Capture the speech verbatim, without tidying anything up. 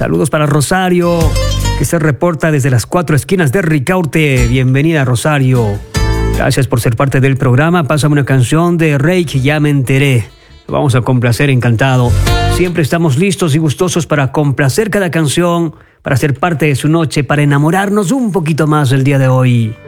Saludos para Rosario, que se reporta desde las cuatro esquinas de Ricaurte. Bienvenida, Rosario. Gracias por ser parte del programa. Pásame una canción de Reiki, Ya Me Enteré. Lo vamos a complacer, encantado. Siempre estamos listos y gustosos para complacer cada canción, para ser parte de su noche, para enamorarnos un poquito más el día de hoy.